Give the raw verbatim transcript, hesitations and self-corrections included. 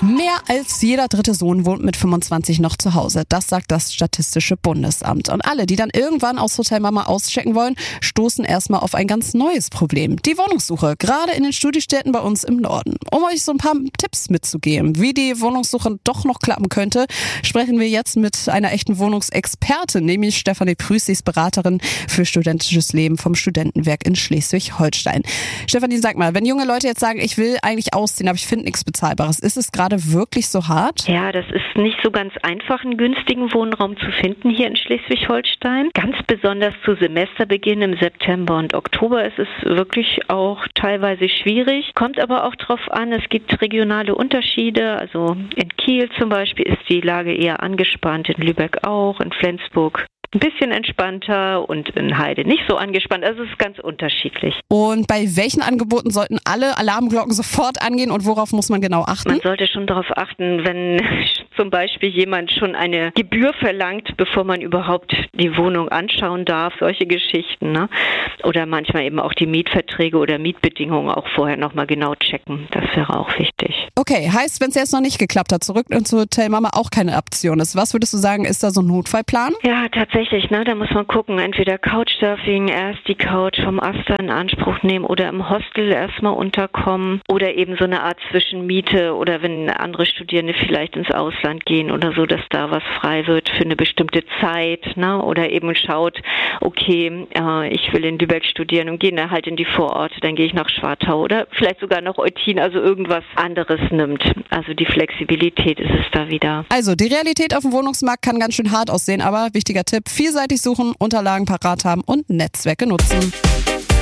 Mehr als jeder dritte Sohn wohnt mit fünfundzwanzig noch zu Hause. Das sagt das Statistische Bundesamt. Und alle, die dann irgendwann aus Hotel Mama auschecken wollen, stoßen erstmal auf ein ganz neues Problem. Die Wohnungssuche, gerade in den Studiestädten bei uns im Norden. Um euch so ein paar Tipps mitzugeben, wie die Wohnungssuche doch noch klappen könnte, sprechen wir jetzt mit einer echten Wohnungsexpertin, nämlich Stefanie Prüß, sie ist Beraterin für studentisches Leben vom Studentenwerk in Schleswig-Holstein. Stefanie, sag mal, wenn junge Leute jetzt sagen, ich will eigentlich ausziehen, aber ich finde nichts Bezahlbares, ist es gerade wirklich so hart? Ja, das ist nicht so ganz einfach, einen günstigen Wohnraum zu finden hier in Schleswig-Holstein. Ganz besonders zu Semesterbeginn im September und Oktober ist es wirklich auch teilweise schwierig. Kommt aber auch drauf an, es gibt regionale Unterschiede. Also in Kiel zum Beispiel ist die Lage eher angespannt, in Lübeck auch, in Flensburg ein bisschen entspannter und in Heide nicht so angespannt. Also es ist ganz unterschiedlich. Und bei welchen Angeboten sollten alle Alarmglocken sofort angehen und worauf muss man genau achten? Man sollte schon darauf achten, wenn zum Beispiel jemand schon eine Gebühr verlangt, bevor man überhaupt die Wohnung anschauen darf, solche Geschichten, ne? Oder manchmal eben auch die Mietverträge oder Mietbedingungen auch vorher nochmal genau checken. Das wäre auch wichtig. Okay, heißt, wenn es jetzt noch nicht geklappt hat, zurück zu Hotel Mama auch keine Option ist. Was würdest du sagen, ist da so ein Notfallplan? Ja, tatsächlich. Ne? Da muss man gucken, entweder Couchsurfing, erst die Couch vom Aster in Anspruch nehmen oder im Hostel erstmal unterkommen oder eben so eine Art Zwischenmiete oder wenn andere Studierende vielleicht ins Ausland gehen oder so, dass da was frei wird für eine bestimmte Zeit, ne? Oder eben schaut, okay, äh, ich will in Lübeck studieren und gehe dann halt in die Vororte, dann gehe ich nach Schwartau oder vielleicht sogar nach Eutin, also irgendwas anderes nimmt. Also die Flexibilität ist es da wieder. Also die Realität auf dem Wohnungsmarkt kann ganz schön hart aussehen, aber wichtiger Tipp, vielseitig suchen, Unterlagen parat haben und Netzwerke nutzen.